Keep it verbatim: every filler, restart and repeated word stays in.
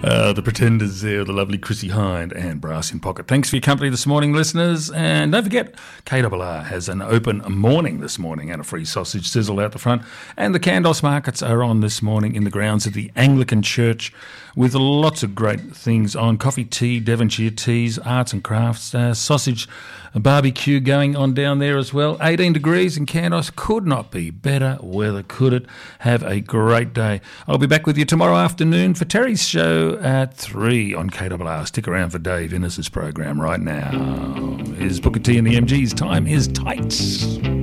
Uh, the Pretenders there, the lovely Chrissy Hind and Brass in Pocket. Thanks for your company this morning, listeners. And don't forget, K R R has an open morning this morning and a free sausage sizzle out the front. And the Candos markets are on this morning in the grounds of the Anglican Church with lots of great things on. Coffee, tea, Devonshire teas, arts and crafts, uh, sausage, a barbecue going on down there as well. eighteen degrees in Candos. Could not be better weather, could it? Have a great day. I'll be back with you tomorrow afternoon for Terry's show at three on K R R. Stick around for Dave Innes's program right now. Here's Booker T and the M Gs. Time is tight.